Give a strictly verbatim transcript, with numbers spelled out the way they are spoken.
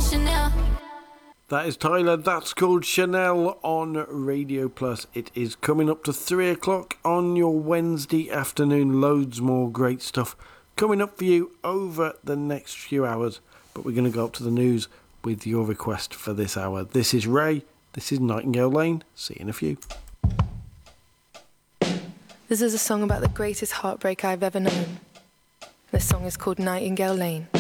Chanel. That is Tyler, that's called Chanel on Radio Plus. It is coming up to three o'clock on your Wednesday afternoon. Loads more great stuff coming up for you over the next few hours. But we're going to go up to the news with your request for this hour. This is Ray, this is Nightingale Lane. See you in a few. This is a song about the greatest heartbreak I've ever known. This song is called Nightingale Lane.